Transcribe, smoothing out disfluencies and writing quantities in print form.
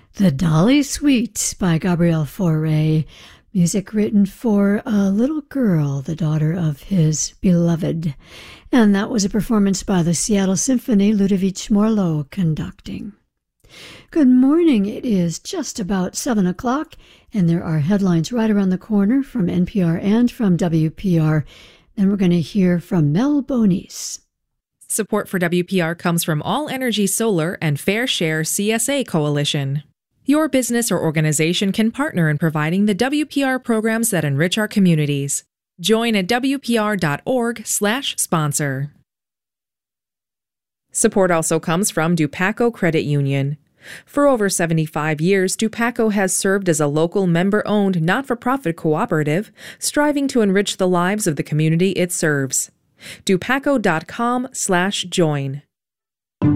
The Dolly Suite by Gabriel Fauré, music written for a little girl, the daughter of his beloved. And that was a performance by the Seattle Symphony, Ludovic Morlot conducting. Good morning. It is just about 7 o'clock, and there are headlines right around the corner from NPR and from WPR. Then we're going to hear from Mel Bonis. Support for WPR comes from All Energy Solar and Fair Share CSA Coalition. Your business or organization can partner in providing the WPR programs that enrich our communities. Join at wpr.org/sponsor. Support also comes from Dupaco Credit Union. For over 75 years, Dupaco has served as a local member-owned, not-for-profit cooperative, striving to enrich the lives of the community it serves. Dupaco.com/join.